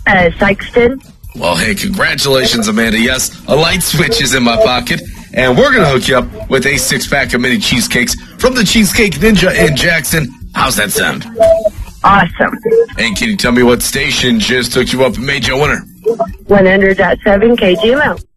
Sykeston. Well, hey, congratulations, Amanda. Yes, a light switch is in my pocket, and we're going to hook you up with a 6-pack of mini cheesecakes from the Cheesecake Ninja in Jackson. How's that sound? Awesome. And can you tell me what station just hooked you up and made you a winner? 100.7 KGML.